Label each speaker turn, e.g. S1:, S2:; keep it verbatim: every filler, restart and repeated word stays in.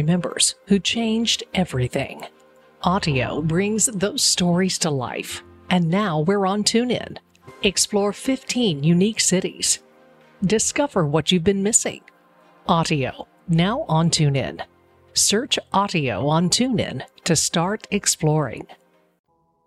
S1: members who changed everything. Audio brings those stories to life, and now we're on TuneIn. Explore fifteen unique cities. Discover what you've been missing. Audio, now on TuneIn. Search Audio on TuneIn to start exploring.